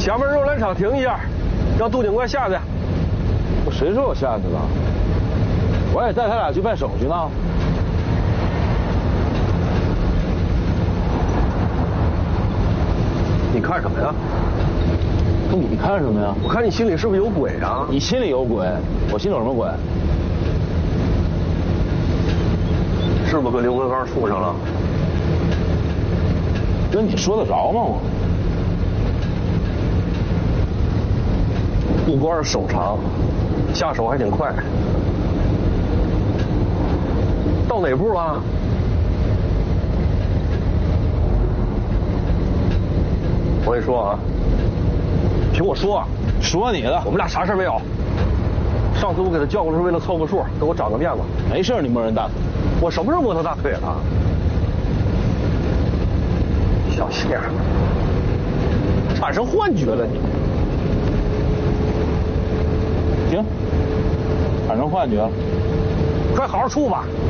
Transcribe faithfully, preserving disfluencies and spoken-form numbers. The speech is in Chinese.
前面肉篮厂停一下，让杜警官下去。 我谁说我下去了？我也带他俩去办手续呢。 你看什么呀？ 那你看什么呀？ 我看你心里是不是有鬼啊？ 你心里有鬼，我心里有什么鬼？ 是不是跟刘根刚处上了？ 跟你说得着吗？我不光是手长，下手还挺快。到哪步了？我跟你说啊，听我说， 说你的， 我们俩啥事没有。上次我给他叫过来是为了凑个数，给我长个面子。 没事，你摸人大腿。 我什么时候摸他大腿了？小心眼，产生幻觉了你。 行，产生幻觉了， 快好好处吧。